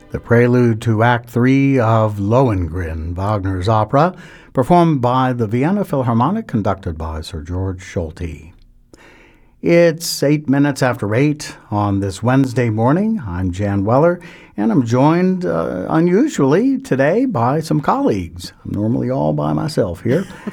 the prelude to Act 3 of Lohengrin, Wagner's opera, performed by the Vienna Philharmonic, conducted by Sir George Solti. It's 8 minutes after 8 on this Wednesday morning. I'm Jan Weller, and I'm joined unusually today by some colleagues. I'm normally all by myself here.